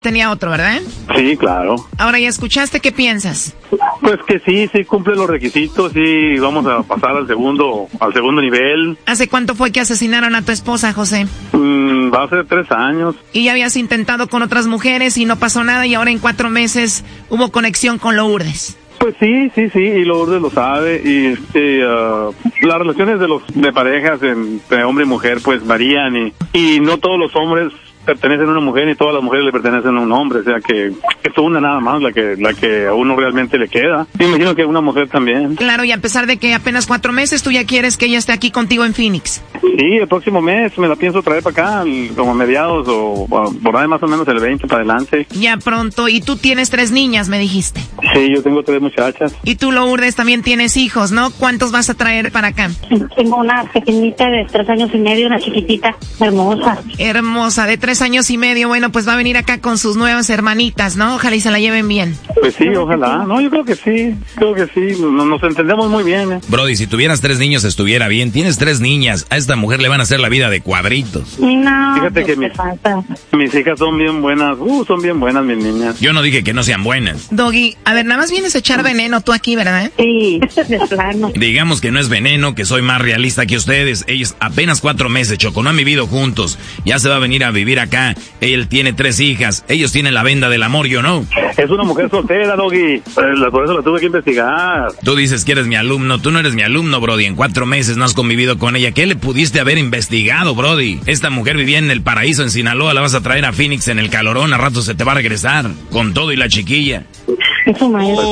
Tenía otro, ¿verdad? Sí, claro. Ahora ya escuchaste, ¿qué piensas? Pues que sí cumple los requisitos, sí, vamos a pasar al segundo nivel. ¿Hace cuánto fue que asesinaron a tu esposa, José? Va a ser 3 años. Y ya habías intentado con otras mujeres y no pasó nada y ahora en 4 meses hubo conexión con Lourdes. Pues sí, y Lourdes lo sabe, y las relaciones de parejas entre hombre y mujer pues varían y no todos los hombres pertenecen a una mujer y todas las mujeres le pertenecen a un hombre, o sea que es una nada más la que a uno realmente le queda. Me imagino que una mujer también. Claro, y a pesar de que apenas 4 meses, tú ya quieres que ella esté aquí contigo en Phoenix. Sí, el próximo mes me la pienso traer para acá, como a mediados o por ahí más o menos el 20 para adelante. Ya pronto, y tú tienes 3 niñas, me dijiste. Sí, yo tengo 3 muchachas. Y tú, Lourdes, también tienes hijos, ¿no? ¿Cuántos vas a traer para acá? Tengo una pequeñita de 3 años y medio, una chiquitita, hermosa. Hermosa, de 3 años y medio. Bueno, pues va a venir acá con sus nuevas hermanitas, ¿no? Ojalá y se la lleven bien. Pues sí, ojalá. No, yo creo que sí. Nos entendemos muy bien, Brody, si tuvieras 3 niños estuviera bien. Tienes 3 niñas. A esta mujer le van a hacer la vida de cuadritos. No, fíjate que mis hijas son bien buenas. Son bien buenas mis niñas. Yo no dije que no sean buenas. Doggy, a ver, nada más vienes a echar veneno tú aquí, ¿verdad? Sí, de plano. Digamos que no es veneno, que soy más realista que ustedes. Ellos apenas 4 meses, Choco, no han vivido juntos. Ya se va a venir a vivir acá. Él tiene 3 hijas. Ellos tienen la venda del amor, yo no. Es una mujer soltera, Doggy. Por eso la tuve que investigar. Tú dices que eres mi alumno. Tú no eres mi alumno, Brody. En 4 meses no has convivido con ella. ¿Qué le pudiste haber investigado, Brody? Esta mujer vivía en el paraíso, en Sinaloa. La vas a traer a Phoenix en el calorón. A rato se te va a regresar. Con todo y la chiquilla. Eso no es.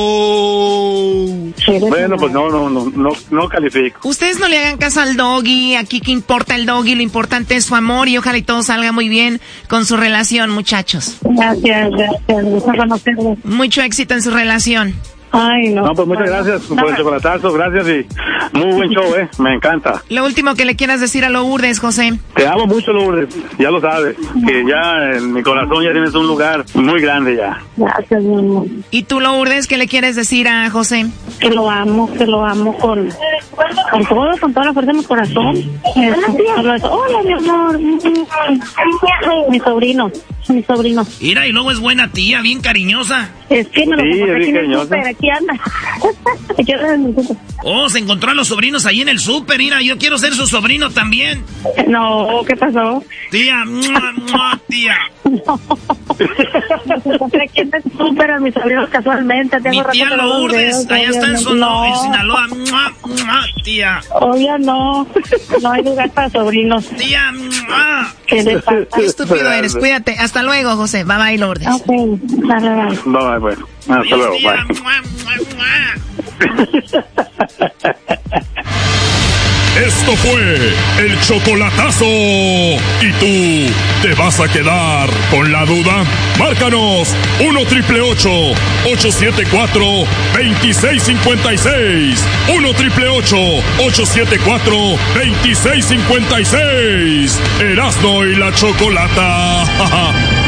Bueno, pues no califico. Ustedes no le hagan caso al Doggy. Aquí que importa el Doggy, lo importante es su amor y ojalá y todo salga muy bien con su relación, muchachos. Gracias. Gusto conocerlo. Mucho éxito en su relación. Ay, no. No, pues muchas gracias por el chocolatazo, gracias y muy buen show, me encanta. Lo último que le quieras decir a Lourdes, José. Te amo mucho, Lourdes, ya lo sabes, que ya en mi corazón ya tienes un lugar muy grande ya. Gracias, mi amor. ¿Y tú, Lourdes, qué le quieres decir a José? Que lo amo con toda la fuerza de mi corazón. Hola, mi amor. Mi sobrino. Mira, y luego es buena tía, bien cariñosa. Es que me lo encontré aquí en el cariñosa. súper, aquí anda. Aquí anda en el súper. Oh, se encontró a los sobrinos ahí en el súper, mira, yo quiero ser su sobrino también. No, ¿qué pasó? Tía, tía. No. Me encontré aquí en el súper a mis sobrinos casualmente. Mi tía Lourdes, allá está en Sinaloa. Tía. Oye, no hay lugar para sobrinos. Tía. ¿Qué le pasa? Qué estúpido eres, cuídate. Hasta luego, José. Bye bye, Lourdes. Ok, bye. Bye, bueno. Hasta luego, Tía. Esto fue el chocolatazo. ¿Y tú te vas a quedar con la duda? Márcanos 1-888-874-2656. 1-888-874-2656. Erasmo y la Chocolata.